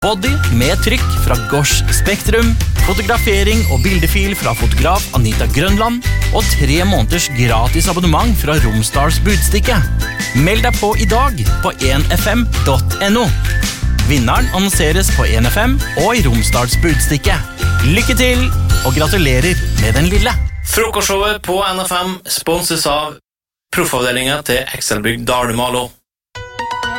Body med trykk fra Gosh Spektrum, fotografering og bildefil fra fotograf Anita Grønland og 3 måneders gratis abonnement fra Romsdals Budstikke. Meld deg på i dag på 1fm.no. Vinneren annonseres på 1FM og i Romsdals Budstikke. Lykke til, og gratulerer med den lille. Frokostshowet på NFM sponses av proffavdelingen til Excelbygg Dalmalo.